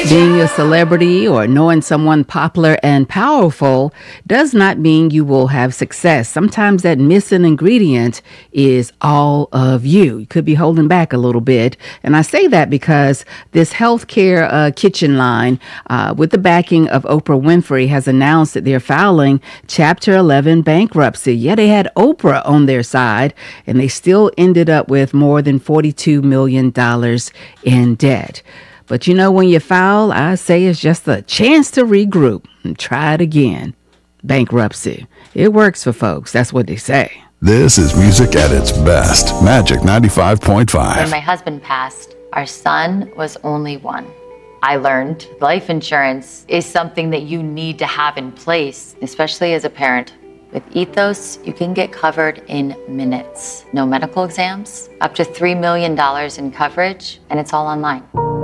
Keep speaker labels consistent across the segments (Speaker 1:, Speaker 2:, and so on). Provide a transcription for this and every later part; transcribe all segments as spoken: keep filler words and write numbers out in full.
Speaker 1: Being a celebrity or knowing someone popular and powerful does not mean you will have success. Sometimes that missing ingredient is all of you. You could be holding back a little bit. And I say that because this healthcare uh, kitchen line, uh, with the backing of Oprah Winfrey, has announced that they're filing Chapter eleven bankruptcy. Yeah, they had Oprah on their side, and they still ended up with more than forty-two million dollars in debt. But you know, when you foul, I say it's just a chance to regroup and try it again. Bankruptcy. It works for folks. That's what they say.
Speaker 2: This is music at its best. Magic ninety-five point five.
Speaker 3: When my husband passed, our son was only one. I learned life insurance is something that you need to have in place, especially as a parent. With Ethos, you can get covered in minutes. No medical exams, up to three million dollars in coverage, and it's all online.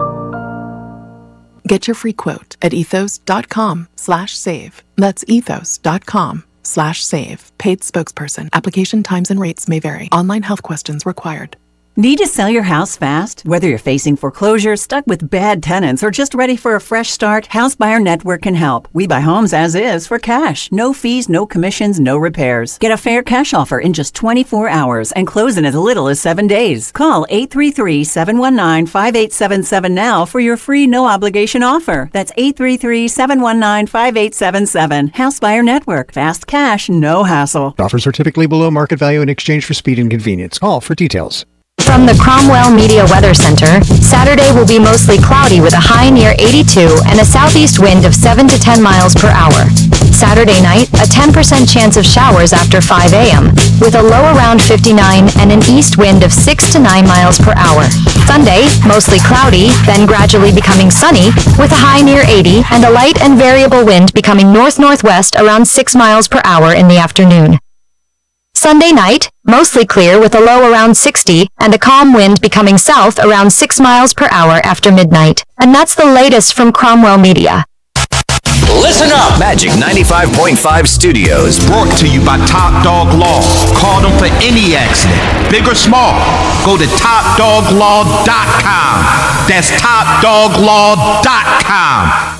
Speaker 4: Get your free quote at ethos.com slash save. That's ethos.com slash save. Paid spokesperson. Application times and rates may vary. Online health questions required.
Speaker 5: Need to sell your house fast? Whether you're facing foreclosure, stuck with bad tenants, or just ready for a fresh start, House Buyer Network can help. We buy homes as is for cash. No fees, no commissions, no repairs. Get a fair cash offer in just twenty-four hours and close in as little as seven days. Call eight three three, seven one nine, five eight seven seven now for your free no-obligation offer. That's eight three three, seven one nine, five eight seven seven. House Buyer Network. Fast cash, no hassle.
Speaker 6: Offers are typically below market value in exchange for speed and convenience. Call for details.
Speaker 7: From the Cromwell Media Weather Center, Saturday will be mostly cloudy with a high near eighty-two and a southeast wind of seven to ten miles per hour. Saturday night, a ten percent chance of showers after five a.m., with a low around fifty-nine and an east wind of six to nine miles per hour. Sunday, mostly cloudy, then gradually becoming sunny, with a high near eighty and a light and variable wind becoming north-northwest around six miles per hour in the afternoon. Sunday night, mostly clear with a low around sixty and a calm wind becoming south around six miles per hour after midnight. And that's the latest from Cromwell Media.
Speaker 8: Listen up! Magic ninety-five point five Studios.
Speaker 9: Brought to you by Top Dog Law. Call them for any accident, big or small. Go to top dog law dot com. That's top dog law dot com.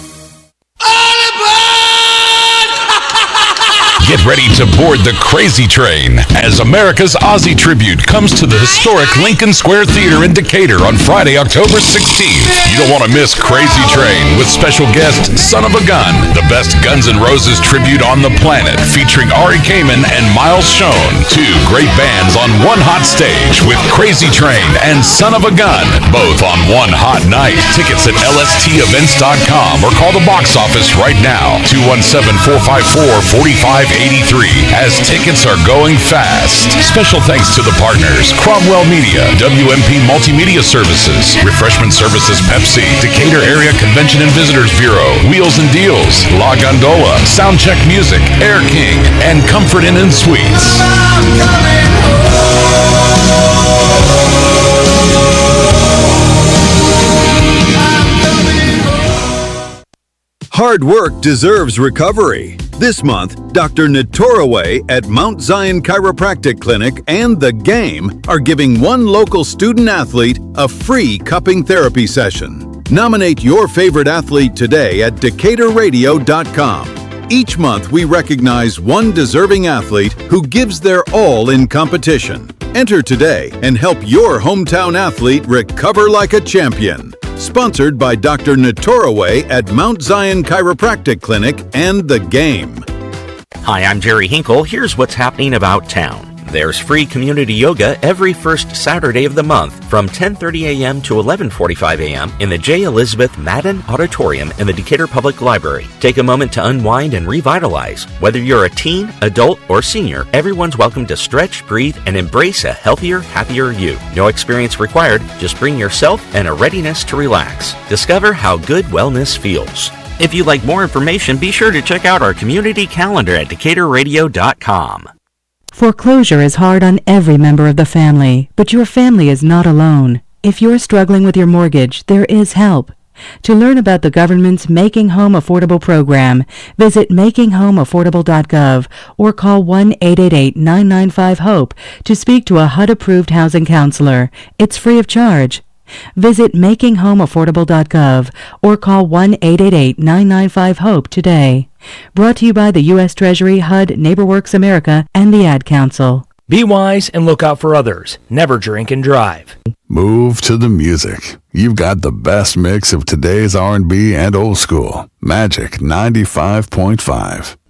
Speaker 10: Get ready to board the crazy train as America's Ozzy Tribute comes to the historic Lincoln Square Theater in Decatur on Friday, October sixteenth. You don't want to miss Crazy Train with special guest Son of a Gun, the best Guns N' Roses tribute on the planet, featuring Ari Kamen and Miles Schoen. Two great bands on one hot stage with Crazy Train and Son of a Gun, both on one hot night. Tickets at L S T events dot com or call the box office right now, two one seven, four five four, four five eighty-three, as tickets are going fast. Special thanks to the partners, Cromwell Media, W M P Multimedia Services, Refreshment Services Pepsi, Decatur Area Convention and Visitors Bureau, Wheels and Deals, La Gondola, Soundcheck Music, Air King, and Comfort Inn and Suites.
Speaker 11: Hard work deserves recovery. This month, Doctor Natoraway at Mount Zion Chiropractic Clinic and The Game are giving one local student athlete a free cupping therapy session. Nominate your favorite athlete today at decatur radio dot com. Each month, we recognize one deserving athlete who gives their all in competition. Enter today and help your hometown athlete recover like a champion. Sponsored by Doctor Natoraway at Mount Zion Chiropractic Clinic and The Game.
Speaker 12: Hi, I'm Jerry Hinkle. Here's what's happening about town. There's free community yoga every first Saturday of the month from ten thirty a.m. to eleven forty-five a.m. in the J. Elizabeth Madden Auditorium in the Decatur Public Library. Take a moment to unwind and revitalize. Whether you're a teen, adult, or senior, everyone's welcome to stretch, breathe, and embrace a healthier, happier you. No experience required. Just bring yourself and a readiness to relax. Discover how good wellness feels. If you'd like more information, be sure to check out our community calendar at decatur radio dot com.
Speaker 13: Foreclosure is hard on every member of the family, but your family is not alone. If you're struggling with your mortgage, there is help. To learn about the government's Making Home Affordable program, visit making home affordable dot gov or call one eight eight eight, nine nine five, HOPE to speak to a H U D-approved housing counselor. It's free of charge. Visit making home affordable dot gov or call one eight eight eight, nine nine five, HOPE today. Brought to you by the U S Treasury, H U D, NeighborWorks America, and the Ad Council.
Speaker 14: Be wise and look out for others. Never drink and drive.
Speaker 2: Move to the music. You've got the best mix of today's R and B and old school. Magic ninety-five point five.